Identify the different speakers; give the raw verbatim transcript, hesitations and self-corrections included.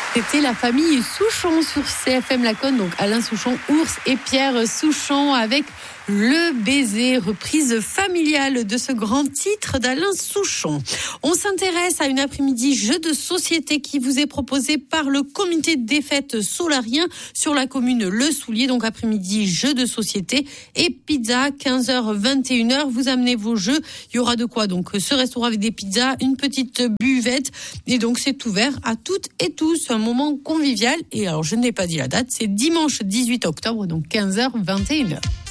Speaker 1: C'était la famille Souchon sur C F M Laconne, donc Alain Souchon, Ours et Pierre Souchon avec Le Baiser, reprise familiale de ce grand titre d'Alain Souchon. On s'intéresse à une après-midi jeu de société qui vous est proposé par le comité des fêtes Solarien sur la commune Le Soulier. Donc après-midi jeu de société et pizza, quinze heures vingt et une heures. Vous amenez vos jeux. Il y aura de quoi donc ce restaurant avec des pizzas, une petite buvette et donc c'est ouvert à toutes et tous. Un moment convivial et alors je n'ai pas dit la date, c'est dimanche dix-huit octobre donc quinze heures vingt et une heures.